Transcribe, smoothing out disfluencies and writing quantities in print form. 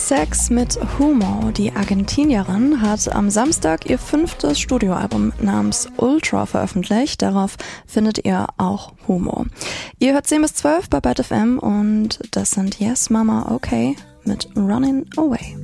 Sex mit Humo. Die Argentinierin hat am Samstag ihr 5. Studioalbum namens Ultra veröffentlicht. Darauf findet ihr auch Humo. Ihr hört 10 bis 12 bei Bad FM und das sind Yes Mama Okay mit Running Away.